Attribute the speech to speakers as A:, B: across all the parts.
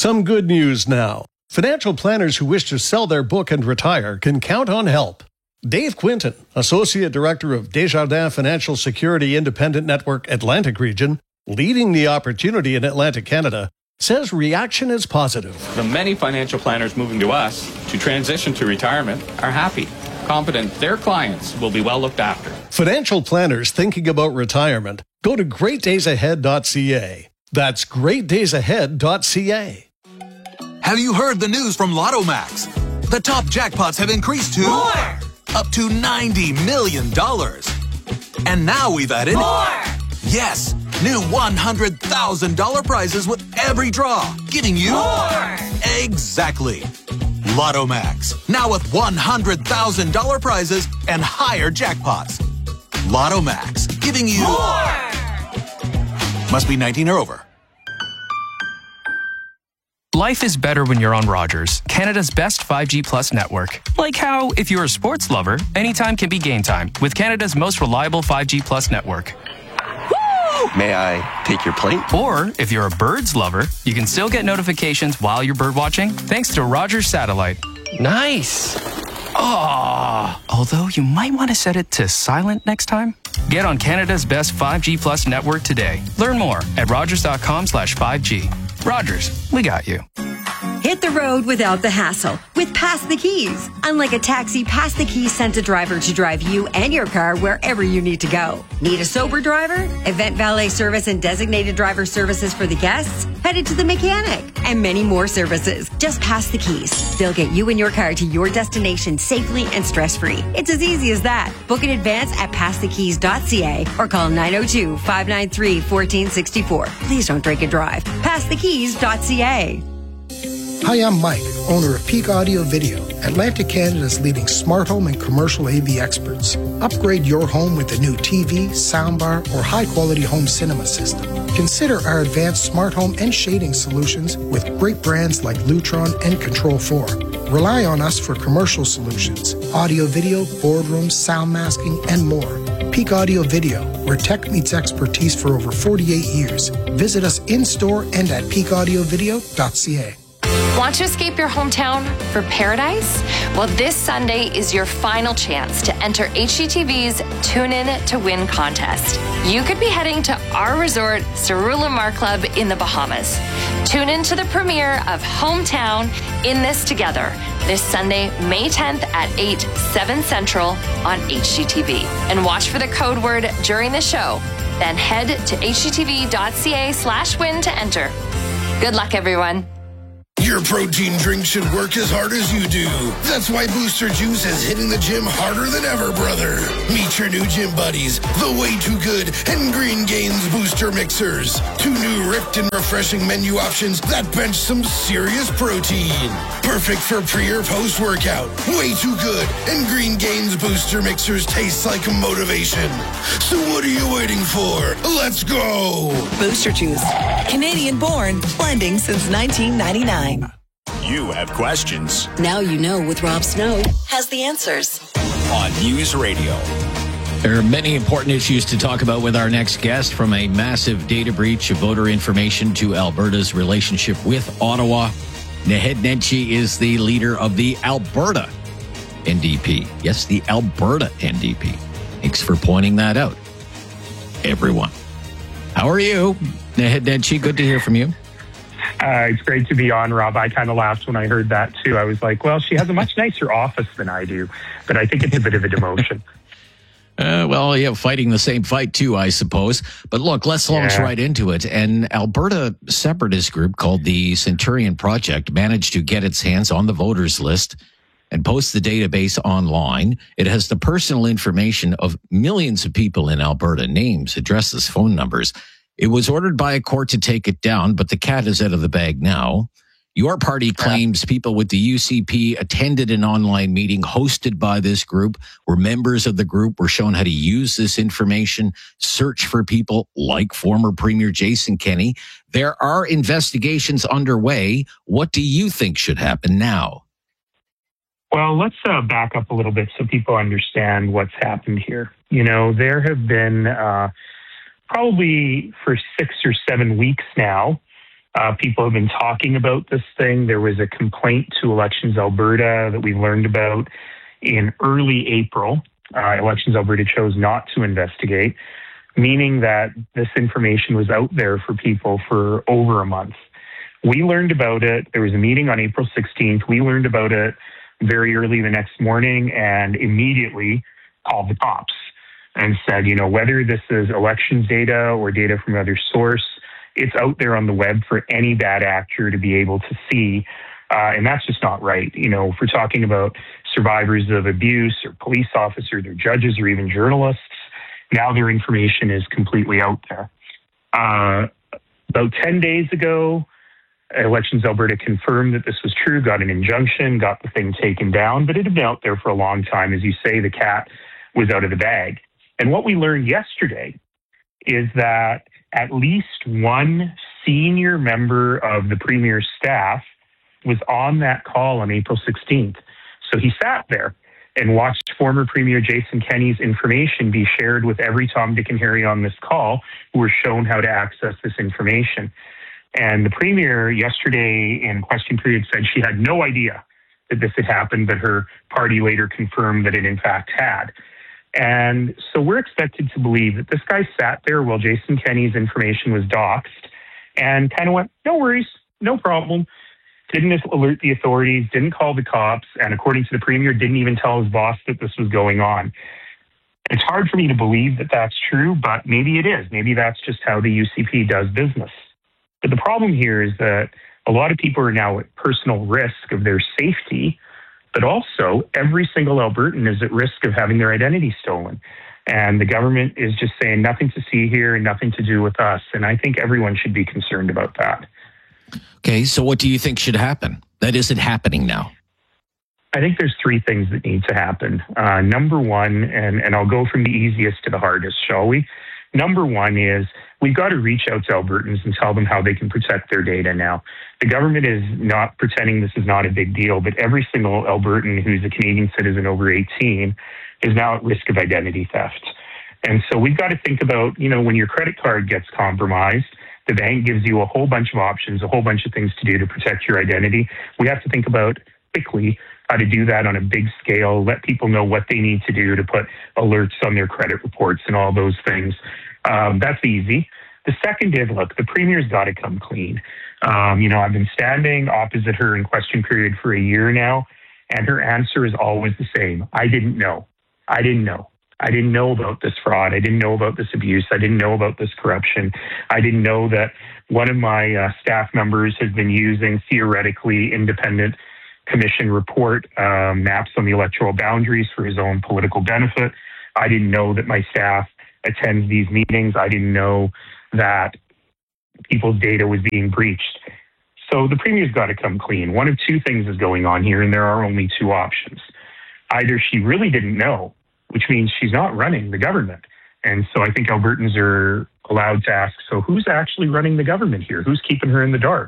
A: Some good news now. Financial planners who wish to sell their book and retire can count on help. Dave Quinton, Associate Director of Desjardins Financial Security Independent Network Atlantic Region, leading the opportunity in Atlantic Canada, says reaction is positive.
B: The many financial planners moving to us to transition to retirement are happy, confident their clients will be well looked after.
A: Financial planners thinking about retirement, go to greatdaysahead.ca. That's greatdaysahead.ca.
C: Have you heard the news from Lotto Max? The top jackpots have increased to
D: more!
C: Up to $90 million. And now we've added
D: more!
C: Yes, new $100,000 prizes with every draw, giving you
D: more!
C: Exactly. Lotto Max, now with $100,000 prizes and higher jackpots. Lotto Max, giving you
D: more!
C: Must be 19 or over.
E: Life is better when you're on Rogers, Canada's best 5G Plus network. Like how, if you're a sports lover, anytime can be game time with Canada's most reliable 5G Plus network.
F: Woo! May I take your plate?
E: Or, if you're a birds lover, you can still get notifications while you're bird watching thanks to Rogers Satellite.
F: Nice.
E: Oh, although you might want to set it to silent next time. Get on Canada's best 5G Plus network today. Learn more at rogers.com/5G. Rogers, we got you.
G: Hit the road without the hassle with Pass the Keys. Unlike a taxi, Pass the Keys sends a driver to drive you and your car wherever you need to go. Need a sober driver? Event valet service and designated driver services for the guests? Headed to the mechanic and many more services. Just Pass the Keys. They'll get you and your car to your destination safely and stress-free. It's as easy as that. Book in advance at passthekeys.ca or call 902-593-1464. Please don't drink and drive. Passthekeys.ca.
H: Hi, I'm Mike, owner of Peak Audio Video, Atlantic Canada's leading smart home and commercial AV experts. Upgrade your home with a new TV, soundbar, or high-quality home cinema system. Consider our advanced smart home and shading solutions with great brands like Lutron and Control 4. Rely on us for commercial solutions, audio video, boardrooms, sound masking, and more. Peak Audio Video, where tech meets expertise for over 48 years. Visit us in-store and at peakaudiovideo.ca.
I: Want to escape your hometown for paradise? Well, this Sunday is your final chance to enter HGTV's Tune In to Win contest. You could be heading to our resort, Sarulamar Club in the Bahamas. Tune in to the premiere of Hometown in This Together this Sunday, May 10th at 8, 7 Central on HGTV. And watch for the code word during the show. Then head to hgtv.ca/win to enter. Good luck, everyone.
J: Your protein drink should work as hard as you do. That's why Booster Juice is hitting the gym harder than ever, brother. Meet your new gym buddies, the Way Too Good and Green Gains Booster Mixers. 2 new ripped and refreshing menu options that bench some serious protein. Perfect for pre or post-workout. Way Too Good and Green Gains Booster Mixers taste like motivation. So what are you waiting for? Let's go!
K: Booster Juice. Canadian born, blending since 1999.
L: You have questions.
K: Now you know with Rob Snow has the answers.
L: On News Radio.
M: There are many important issues to talk about with our next guest, from a massive data breach of voter information to Alberta's relationship with Ottawa. Naheed Nenshi is the leader of the Alberta NDP. Yes, the Alberta NDP. Thanks for pointing that out, everyone. How are you, Naheed Nenshi? Good to hear from you.
N: It's great to be on, Rob. I kind of laughed when I heard that, too. I was like, well, she has a much nicer office than I do, but I think it's a bit of a demotion.
M: Well, yeah, fighting the same fight, too, I suppose. But look, let's launch right into it. An Alberta separatist group called the Centurion Project managed to get its hands on the voters list and post the database online. It has the personal information of millions of people in Alberta, names, addresses, phone numbers. It was ordered by a court to take it down, but the cat is out of the bag now. Your party claims people with the UCP attended an online meeting hosted by this group, were members of the group, were shown how to use this information, search for people like former Premier Jason Kenney. There are investigations underway. What do you think should happen now?
N: Well, let's back up a little bit so people understand what's happened here. You know, there have been probably for 6 or 7 weeks now, People have been talking about this thing. There was a complaint to Elections Alberta that we learned about in early April. Elections Alberta chose not to investigate, meaning that this information was out there for people for over a month. We learned about it. There was a meeting on April 16th. We learned about it very early the next morning and immediately called the cops and said, whether this is elections data or data from another source, it's out there on the web for any bad actor to be able to see. And that's just not right. If we're talking about survivors of abuse or police officers or judges or even journalists, now their information is completely out there. About 10 days ago, Elections Alberta confirmed that this was true, got an injunction, got the thing taken down, but it had been out there for a long time. As you say, the cat was out of the bag. And what we learned yesterday is that at least one senior member of the Premier's staff was on that call on April 16th. So he sat there and watched former Premier Jason Kenney's information be shared with every Tom, Dick, and Harry on this call who were shown how to access this information. And the Premier yesterday in question period said she had no idea that this had happened, but her party later confirmed that it in fact had. And so we're expected to believe that this guy sat there while Jason Kenney's information was doxed and kind of went, no worries, no problem. Didn't alert the authorities, didn't call the cops, and according to the Premier, didn't even tell his boss that this was going on. It's hard for me to believe that that's true, but maybe it is. Maybe that's just how the UCP does business. But the problem here is that a lot of people are now at personal risk of their safety, but also every single Albertan is at risk of having their identity stolen. And the government is just saying nothing to see here and nothing to do with us. And I think everyone should be concerned about that.
M: Okay, so what do you think should happen that isn't happening now?
N: I think there's three things that need to happen. Number one, and I'll go from the easiest to the hardest, shall we? Number one is we've got to reach out to Albertans and tell them how they can protect their data now. The government is not pretending this is not a big deal, but every single Albertan who's a Canadian citizen over 18 is now at risk of identity theft. And so we've got to think about, when your credit card gets compromised, the bank gives you a whole bunch of options, a whole bunch of things to do to protect your identity. We have to think about quickly how to do that on a big scale, let people know what they need to do to put alerts on their credit reports and all those things. That's easy. The second is, look, the Premier's got to come clean. I've been standing opposite her in question period for a year now, and her answer is always the same. I didn't know. I didn't know. I didn't know about this fraud. I didn't know about this abuse. I didn't know about this corruption. I didn't know that one of my staff members has been using theoretically independent commission report maps on the electoral boundaries for his own political benefit. I didn't know that my staff attends these meetings. I didn't know that people's data was being breached. So the Premier's got to come clean. One of two things is going on here, and there are only two options. Either she really didn't know, which means she's not running the government. And so I think Albertans are allowed to ask, so who's actually running the government here? Who's keeping her in the dark?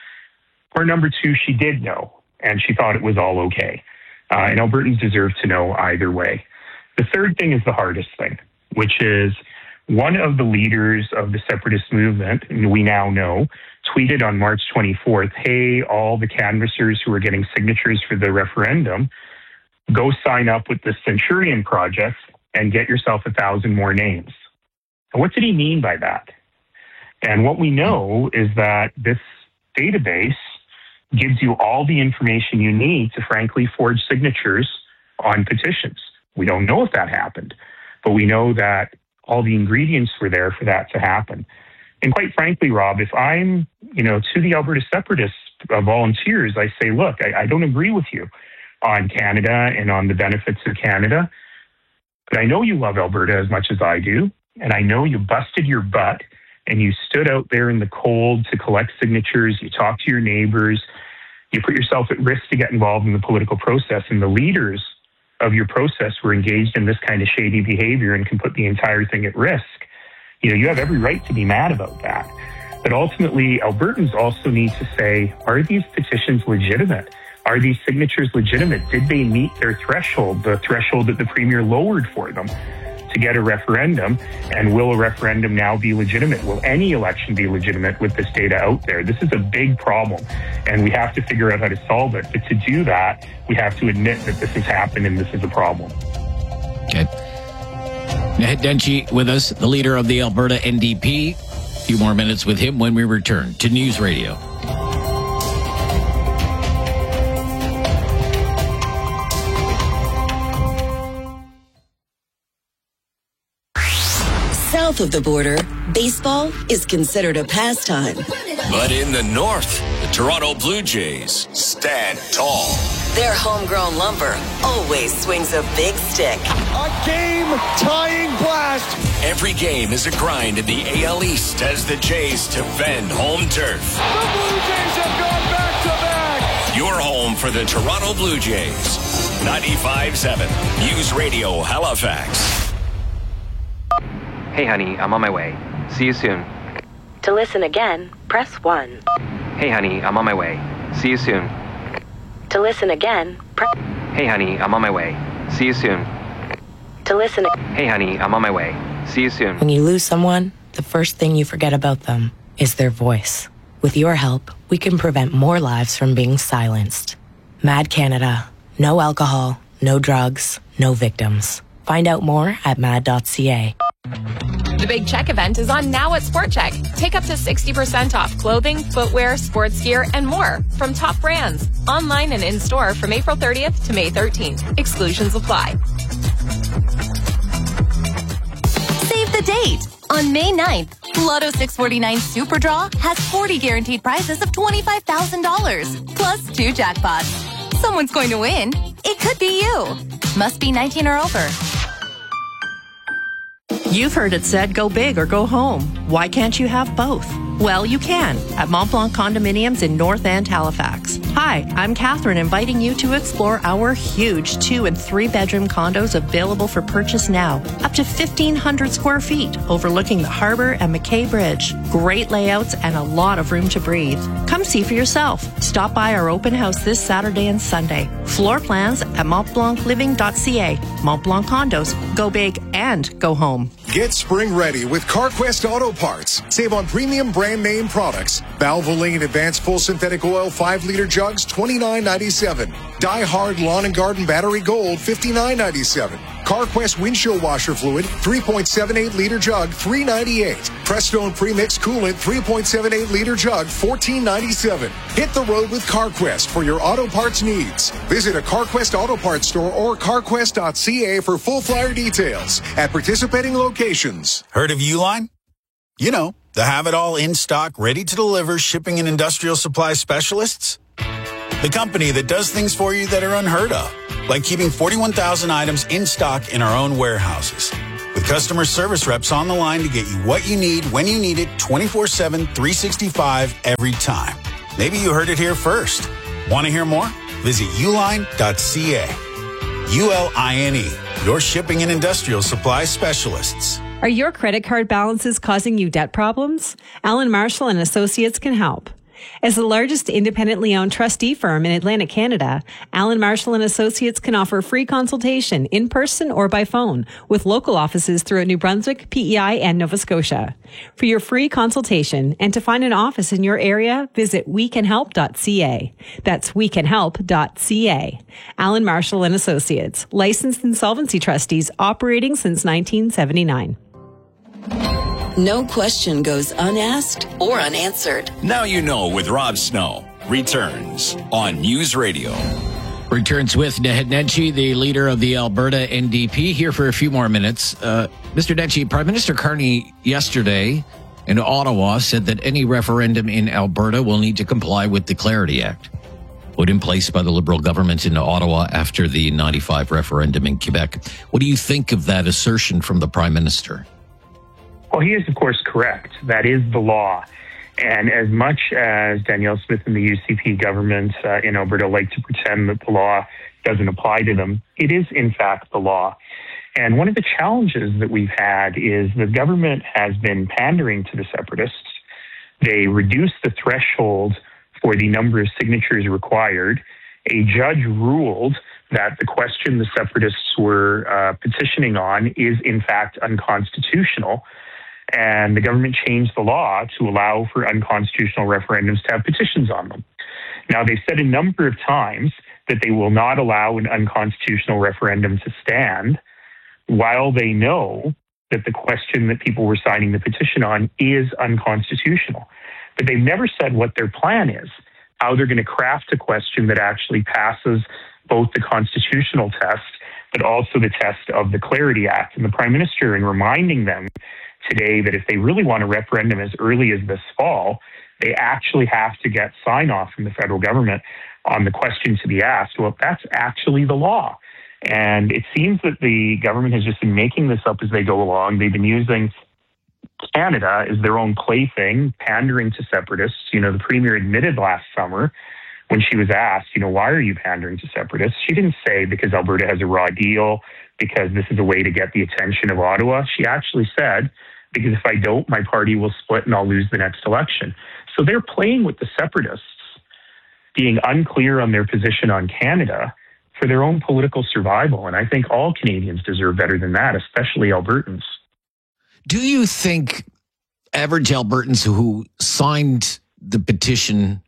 N: Or number two, she did know, and she thought it was all okay. And Albertans deserve to know either way. The third thing is the hardest thing, which is one of the leaders of the separatist movement, and we now know, tweeted on March 24th, hey, all the canvassers who are getting signatures for the referendum, go sign up with the Centurion Project and get yourself 1,000 more names. And what did he mean by that? And what we know is that this database gives you all the information you need to frankly forge signatures on petitions. We don't know if that happened, but we know that all the ingredients were there for that to happen. And quite frankly, Rob, if I'm, to the Alberta Separatists volunteers, I say, look, I don't agree with you on Canada and on the benefits of Canada, but I know you love Alberta as much as I do, and I know you busted your butt and you stood out there in the cold to collect signatures, you talked to your neighbors, you put yourself at risk to get involved in the political process, and the leaders of your process were engaged in this kind of shady behavior and can put the entire thing at risk. You have every right to be mad about that. But ultimately, Albertans also need to say, are these petitions legitimate? Are these signatures legitimate? Did they meet their threshold, the threshold that the Premier lowered for them? to get a referendum. And will a referendum now be legitimate? Will any election be legitimate with this data out there? This is a big problem, and we have to figure out how to solve it. But to do that, we have to admit that this has happened and this is a problem.
M: Okay. Naheed Nenshi with us, the leader of the Alberta NDP. A few more minutes with him when we return to News Radio.
D: South of the border, baseball is considered a pastime.
L: But in the north, the Toronto Blue Jays stand tall.
D: Their homegrown lumber always swings a big stick.
L: A game-tying blast. Every game is a grind in the AL East as the Jays defend home turf.
O: The Blue Jays have gone back-to-back.
L: Your home for the Toronto Blue Jays. 95.7 News Radio Halifax.
P: Hey, honey, I'm on my way. See you soon.
Q: To listen again, press 1.
P: Hey, honey, I'm on my way. See you soon.
Q: To listen again, press...
P: Hey, honey, I'm on my way. See you soon.
Q: To listen...
P: Hey, honey, I'm on my way. See you soon.
R: When you lose someone, the first thing you forget about them is their voice. With your help, we can prevent more lives from being silenced. Mad Canada. No alcohol, no drugs, no victims. Find out more at mad.ca.
I: The Big Check event is on now at Sport Check. Take up to 60% off clothing, footwear, sports gear, and more from top brands. Online and in-store from April 30th to May 13th. Exclusions apply.
S: Save the date. On May 9th, Lotto 649 Super Draw has 40 guaranteed prizes of $25,000, plus 2 jackpots. Someone's going to win. It could be you. Must be 19 or over.
T: You've heard it said, go big or go home. Why can't you have both? Well, you can at Montblanc Condominiums in North and Halifax. Hi, I'm Catherine, inviting you to explore our huge 2- and 3-bedroom condos available for purchase now. Up to 1,500 square feet, overlooking the harbor and McKay Bridge. Great layouts and a lot of room to breathe. Come see for yourself. Stop by our open house this Saturday and Sunday. Floor plans at montblancliving.ca. Montblanc Condos. Go big and go home.
U: Get spring ready with CarQuest Auto Parts. Save on premium brand name products. Valvoline Advanced Full Synthetic Oil 5-liter jugs, $29.97. Die Hard Lawn and Garden Battery Gold, $59.97. CarQuest Windshield Washer Fluid, 3.78-liter jug, $3.98. Prestone Premix Coolant, 3.78-liter jug, $14.97. Hit the road with CarQuest for your auto parts needs. Visit a CarQuest Auto Parts store or carquest.ca for full flyer details at participating locations.
V: Heard of Uline? You know, the have-it-all in-stock, ready-to-deliver shipping and industrial supply specialists. The company that does things for you that are unheard of, like keeping 41,000 items in stock in our own warehouses. With customer service reps on the line to get you what you need, when you need it, 24/7, 365, every time. Maybe you heard it here first. Want to hear more? Visit uline.ca. ULINE, your shipping and industrial supply specialists.
W: Are your credit card balances causing you debt problems? Allen Marshall and Associates can help. As the largest independently owned trustee firm in Atlantic Canada, Allen Marshall and Associates can offer free consultation in person or by phone with local offices throughout New Brunswick, PEI, and Nova Scotia. For your free consultation and to find an office in your area, visit wecanhelp.ca. That's wecanhelp.ca. Allen Marshall and Associates, licensed insolvency trustees operating since 1979.
D: No question goes unasked or unanswered.
L: Now you know with Rob Snow. Returns on News Radio.
M: Returns with Naheed Nenshi, the leader of the Alberta NDP, here for a few more minutes. Mr. Nenshi, Prime Minister Carney yesterday in Ottawa said that any referendum in Alberta will need to comply with the Clarity Act, put in place by the Liberal government in Ottawa after the 95 referendum in Quebec. What do you think of that assertion from the Prime Minister?
N: Well, he is, of course, correct. That is the law. And as much as Danielle Smith and the UCP government in Alberta like to pretend that the law doesn't apply to them, it is, in fact, the law. And one of the challenges that we've had is the government has been pandering to the separatists. They reduced the threshold for the number of signatures required. a judge ruled that the question the separatists were petitioning on is in fact unconstitutional. And the government changed the law to allow for unconstitutional referendums to have petitions on them. Now, they've said a number of times that they will not allow an unconstitutional referendum to stand while they know that the question that people were signing the petition on is unconstitutional. But they've never said what their plan is, how they're going to craft a question that actually passes both the constitutional test, but also the test of the Clarity Act. And the Prime Minister, in reminding them today that if they really want a referendum as early as this fall, they actually have to get sign-off from the federal government on the question to be asked. Well, that's actually the law. And it seems that the government has just been making this up as they go along. They've been using Canada as their own plaything, pandering to separatists. You know, the Premier admitted last summer when she was asked, you know, why are you pandering to separatists? She didn't say because Alberta has a raw deal, because this is a way to get the attention of Ottawa. She actually said, because if I don't, my party will split and I'll lose the next election. So they're playing with the separatists, being unclear on their position on Canada for their own political survival. And I think all Canadians deserve better than that, especially Albertans.
M: Do you think average Albertans who signed the petition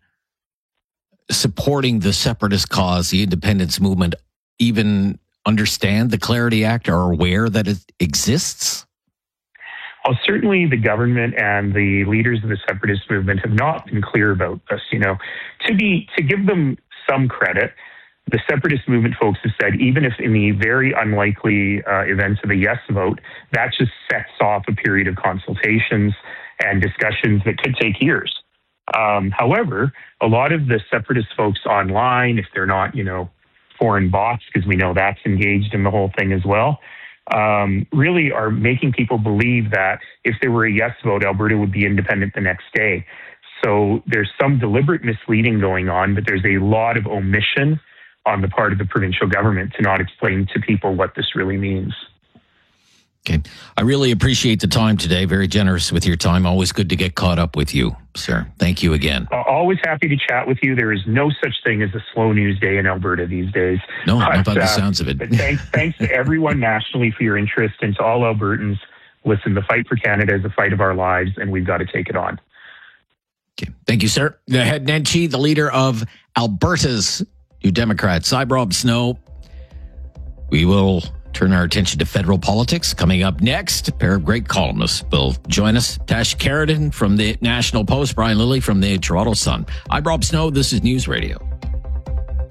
M: supporting the separatist cause, the independence movement, even understand the Clarity Act or are aware that it exists?
N: Well, certainly the government and the leaders of the separatist movement have not been clear about this. You know, to give them some credit, the separatist movement folks have said, even if in the very unlikely events of a yes vote, that just sets off a period of consultations and discussions that could take years. However, a lot of the separatist folks online, if they're not, you know, foreign bots, because we know that's engaged in the whole thing as well, really are making people believe that if there were a yes vote, Alberta would be independent the next day. So there's some deliberate misleading going on, but there's a lot of omission on the part of the provincial government to not explain to people what this really means.
M: Okay. I really appreciate the time today. Very generous with your time. Always good to get caught up with you, sir. Thank you again.
N: Always happy to chat with you. There is no such thing as a slow news day in Alberta these days.
M: No, not by the sounds of it.
N: But thanks to everyone nationally for your interest, and to all Albertans. Listen, the fight for Canada is the fight of our lives, and we've got to take it on.
M: Okay. Thank you, sir. The head Nenshi, the leader of Alberta's New Democrats. I'm Rob Snow. We will turn our attention to federal politics. Coming up next, a pair of great columnists will join us. Tash Carradine from the National Post, Brian Lilley from the Toronto Sun. I'm Rob Snow. This is News Radio.